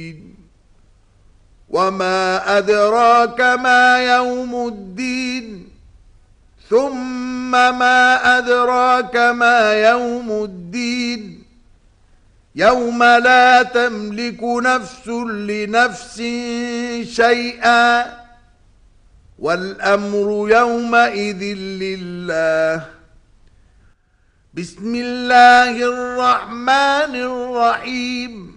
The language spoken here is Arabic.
الدين وما أدراك ما يوم الدين ثم ما أدراك ما يوم الدين يوم لا تملك نفس لنفس شيئا والأمر يومئذ لله بسم الله الرحمن الرحيم